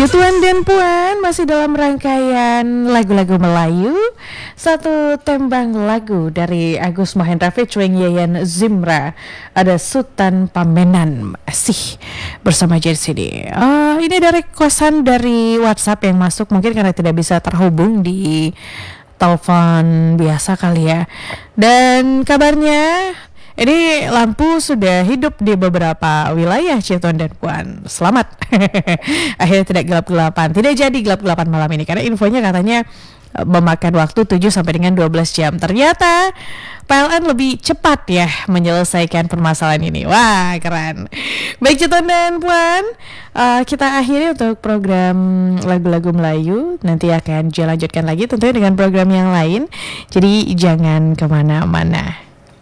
Tuan dan Puan masih dalam rangkaian lagu-lagu Melayu. Satu tembang lagu dari Agus Mahendra featuring Yayan Zimra. Ada Sultan Pamenan masih bersama JCD. Ini ada requestan dari WhatsApp yang masuk, mungkin karena tidak bisa terhubung di telepon biasa kali ya. Dan kabarnya ini lampu sudah hidup di beberapa wilayah Citon dan Puan. Selamat. Akhirnya tidak gelap-gelapan. Tidak jadi gelap-gelapan malam ini karena infonya katanya memakan waktu 7 sampai dengan 12 jam. Ternyata PLN lebih cepat ya menyelesaikan permasalahan ini. Wah, keren. Baik Citon dan Puan, kita akhiri untuk program lagu-lagu Melayu. Nanti akan dilanjutkan lagi tentunya dengan program yang lain. Jadi jangan kemana-mana.